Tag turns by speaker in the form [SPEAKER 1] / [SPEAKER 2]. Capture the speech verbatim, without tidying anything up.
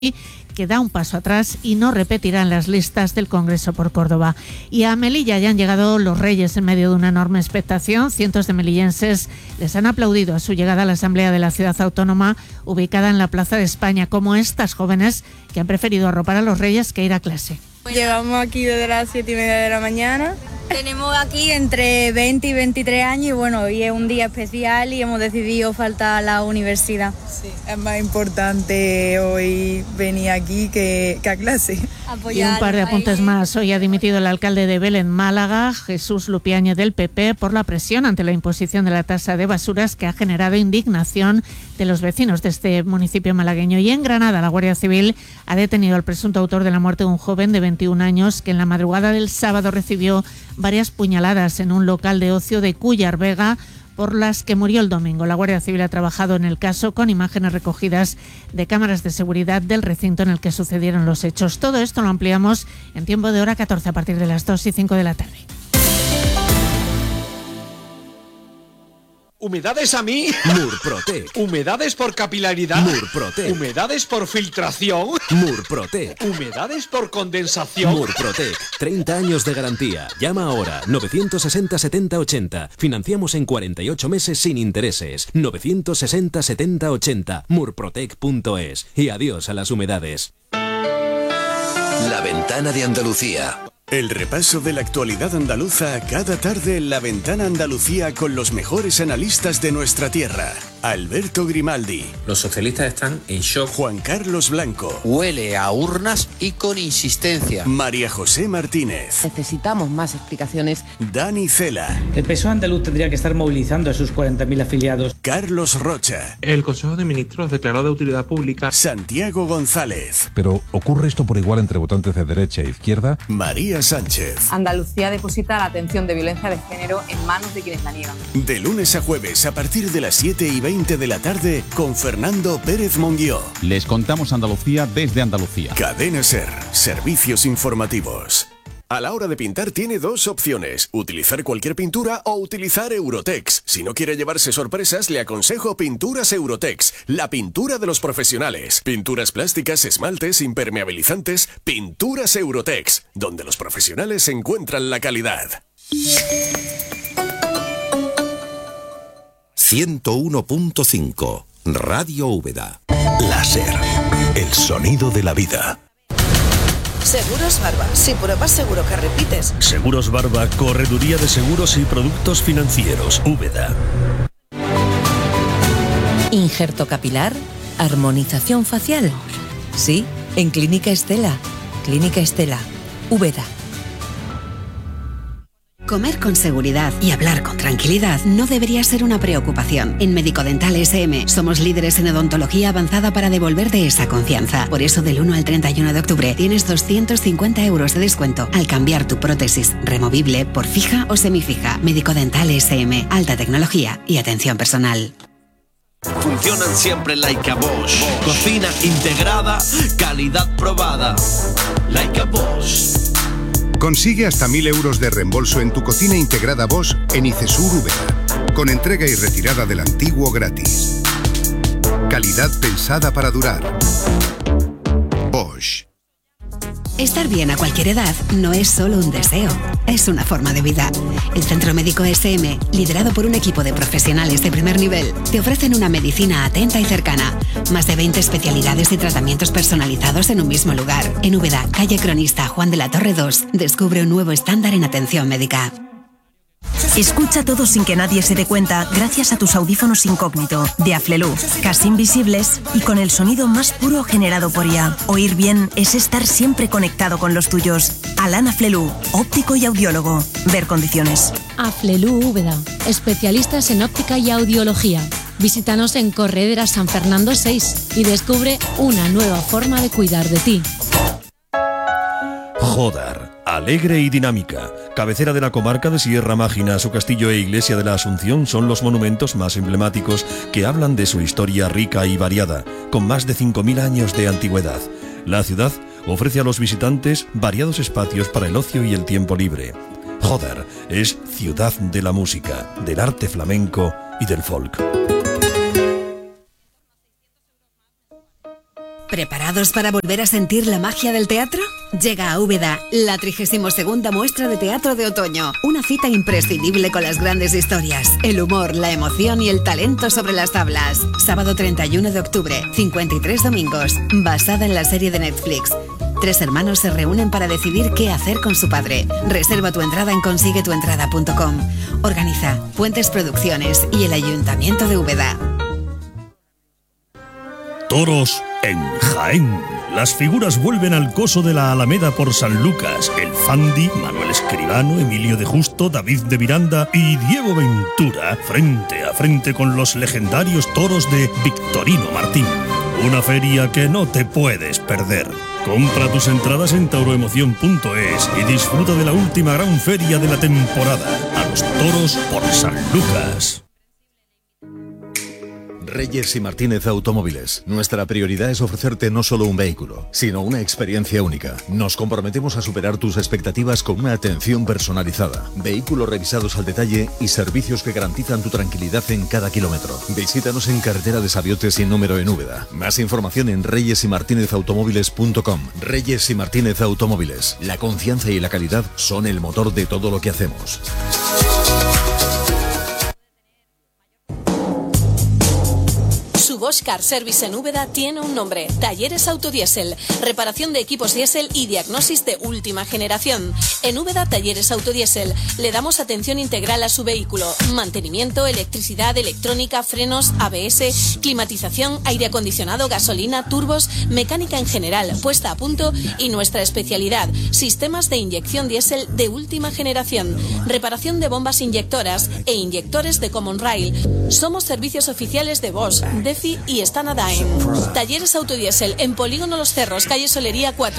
[SPEAKER 1] que da un paso atrás y no repetirá en las listas del Congreso por Córdoba. Y a Melilla ya han llegado los Reyes en medio de una enorme expectación. Cientos de melillenses les han aplaudido a su llegada a la Asamblea de la Ciudad Autónoma, ubicada en la Plaza de España, como estas jóvenes que han preferido arropar a los Reyes que ir a clase.
[SPEAKER 2] Llegamos aquí desde las siete y media de la mañana. Tenemos aquí entre veinte y veintitrés años y bueno, hoy es un día especial y hemos decidido faltar a la universidad.
[SPEAKER 3] Sí, es más importante hoy venir aquí que, que a clase.
[SPEAKER 1] Y un par de apuntes más. Hoy ha dimitido el alcalde de Belén, Málaga, Jesús Lupiáñez del P P, por la presión ante la imposición de la tasa de basuras que ha generado indignación de los vecinos de este municipio malagueño. Y en Granada, la Guardia Civil ha detenido al presunto autor de la muerte de un joven de veintiún años que en la madrugada del sábado recibió varias puñaladas en un local de ocio de Cúllar Vega, por las que murió el domingo. La Guardia Civil ha trabajado en el caso con imágenes recogidas de cámaras de seguridad del recinto en el que sucedieron los hechos. Todo esto lo ampliamos en tiempo de hora catorce a partir de las dos y cinco de la tarde.
[SPEAKER 4] ¿Humedades a mí?
[SPEAKER 5] Murprotec.
[SPEAKER 4] ¿Humedades por capilaridad?
[SPEAKER 5] Murprotec.
[SPEAKER 4] ¿Humedades por filtración?
[SPEAKER 5] Murprotec.
[SPEAKER 4] ¿Humedades por condensación?
[SPEAKER 5] Murprotec. treinta años de garantía. Llama ahora. novecientos sesenta setenta ochenta. Financiamos en cuarenta y ocho meses sin intereses. novecientos sesenta setenta ochenta. murprotec punto es. Y adiós a las humedades.
[SPEAKER 6] La Ventana de Andalucía.
[SPEAKER 7] El repaso de la actualidad andaluza cada tarde en La Ventana Andalucía con los mejores analistas de nuestra tierra. Alberto Grimaldi.
[SPEAKER 8] Los socialistas están en shock.
[SPEAKER 7] Juan Carlos Blanco.
[SPEAKER 9] Huele a urnas y con insistencia.
[SPEAKER 7] María José Martínez.
[SPEAKER 10] Necesitamos más explicaciones.
[SPEAKER 7] Dani Cela.
[SPEAKER 11] El P S O E andaluz tendría que estar movilizando a sus cuarenta mil afiliados.
[SPEAKER 7] Carlos Rocha.
[SPEAKER 12] El Consejo de Ministros declaró de utilidad pública.
[SPEAKER 7] Santiago González.
[SPEAKER 13] Pero ¿ocurre esto por igual entre votantes de derecha e izquierda?
[SPEAKER 7] María Sánchez.
[SPEAKER 10] Andalucía deposita la atención de violencia de género en manos de quienes la niegan.
[SPEAKER 7] De lunes a jueves a partir de las siete y veinte de la tarde con Fernando Pérez Monguió.
[SPEAKER 14] Les contamos Andalucía desde Andalucía.
[SPEAKER 7] Cadena SER. Servicios informativos. A la hora de pintar tiene dos opciones, utilizar cualquier pintura o utilizar Eurotex. Si no quiere llevarse sorpresas, le aconsejo Pinturas Eurotex, la pintura de los profesionales. Pinturas plásticas, esmaltes, impermeabilizantes, Pinturas Eurotex, donde los profesionales encuentran la calidad.
[SPEAKER 6] ciento uno punto cinco Radio Úbeda. Láser, el sonido de la vida.
[SPEAKER 15] Seguros Barba. Si pruebas, seguro que repites.
[SPEAKER 16] Seguros Barba, correduría de seguros y productos financieros. Úbeda.
[SPEAKER 17] Injerto capilar, armonización facial. Sí, en Clínica Estela. Clínica Estela, Úbeda.
[SPEAKER 18] Comer con seguridad y hablar con tranquilidad no debería ser una preocupación. En Médico Dental S M somos líderes en odontología avanzada para devolverte esa confianza. Por eso del uno al treinta y uno de octubre tienes doscientos cincuenta euros de descuento al cambiar tu prótesis removible por fija o semifija. Médico Dental S M, alta tecnología y atención personal.
[SPEAKER 19] Funcionan siempre like a Bosch. Cocina integrada, calidad probada. Like a Bosch.
[SPEAKER 20] Consigue hasta mil euros de reembolso en tu cocina integrada Bosch en Icesur Úbeda, con entrega y retirada del antiguo gratis. Calidad pensada para durar. Bosch.
[SPEAKER 18] Estar bien a cualquier edad no es solo un deseo, es una forma de vida. El Centro Médico S M, liderado por un equipo de profesionales de primer nivel, te ofrecen una medicina atenta y cercana. Más de veinte especialidades y tratamientos personalizados en un mismo lugar. En Úbeda, calle Cronista Juan de la Torre dos, descubre un nuevo estándar en atención médica.
[SPEAKER 21] Escucha todo sin que nadie se dé cuenta gracias a tus audífonos incógnito de Aflelu, casi invisibles y con el sonido más puro generado por I A. Oír bien es estar siempre conectado con los tuyos. Alan Aflelu, óptico y audiólogo. Ver condiciones.
[SPEAKER 22] Aflelu Úbeda, especialistas en óptica y audiología. Visítanos en Corredera San Fernando seis y descubre una nueva forma de cuidar de ti.
[SPEAKER 16] Jodar, alegre y dinámica. Cabecera de la comarca de Sierra Mágina, su castillo e iglesia de la Asunción son los monumentos más emblemáticos que hablan de su historia rica y variada, con más de cinco mil años de antigüedad. La ciudad ofrece a los visitantes variados espacios para el ocio y el tiempo libre. Jodar es ciudad de la música, del arte flamenco y del folk.
[SPEAKER 18] ¿Preparados para volver a sentir la magia del teatro? Llega a Úbeda la trigésima segunda muestra de teatro de otoño. Una cita imprescindible con las grandes historias, el humor, la emoción y el talento sobre las tablas. Sábado treinta y uno de octubre, cincuenta y tres domingos. Basada en la serie de Netflix. Tres hermanos se reúnen para decidir qué hacer con su padre. Reserva tu entrada en consigue tu entrada punto com. Organiza Puentes Producciones y el Ayuntamiento de Úbeda.
[SPEAKER 16] Toros en Jaén. Las figuras vuelven al coso de la Alameda por San Lucas. El Fandi, Manuel Escribano, Emilio de Justo, David de Miranda y Diego Ventura frente a frente con los legendarios toros de Victorino Martín. Una feria que no te puedes perder. Compra tus entradas en tauroemoción punto es y disfruta de la última gran feria de la temporada. A los toros por San Lucas.
[SPEAKER 2] Reyes y Martínez Automóviles. Nuestra prioridad es ofrecerte no solo un vehículo, sino una experiencia única. Nos comprometemos a superar tus expectativas con una atención personalizada, vehículos revisados al detalle y servicios que garantizan tu tranquilidad en cada kilómetro. Visítanos en carretera de Sabiote sin número en Úbeda. Más información en reyes y martínez automóviles punto com. Reyes y Martínez Automóviles. La confianza y la calidad son el motor de todo lo que hacemos.
[SPEAKER 22] Su Bosch Car Service en Úbeda tiene un nombre: Talleres Autodiesel. Reparación de equipos diésel y diagnosis de última generación. En Úbeda, Talleres Autodiesel. Le damos atención integral a su vehículo: mantenimiento, electricidad, electrónica, frenos, A B S, climatización, aire acondicionado, gasolina, turbos, mecánica en general, puesta a punto y nuestra especialidad: sistemas de inyección diésel de última generación, reparación de bombas inyectoras e inyectores de Common Rail. Somos servicios oficiales de Bosch, Defi y Stannadain. Talleres Autodiesel en Polígono Los Cerros, calle Solería cuatro.